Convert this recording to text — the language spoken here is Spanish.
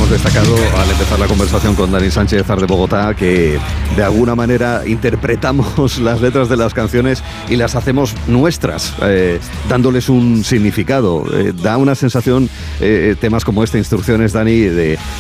hemos destacado al empezar la conversación con Dani Sánchez de Bogotá, que de alguna manera interpretamos las letras de las canciones y las hacemos nuestras, dándoles un significado. Da una sensación, temas como este, Instrucciones, Dani, de